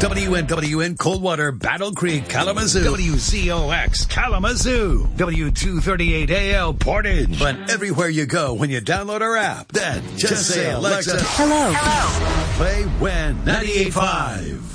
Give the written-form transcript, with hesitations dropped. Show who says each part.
Speaker 1: WNWN Coldwater, Battle Creek, Kalamazoo. WZOX Kalamazoo. W238AL Portage. But everywhere you go when you download our app, then just say, Alexa,
Speaker 2: Hello.
Speaker 1: Play When 98.5.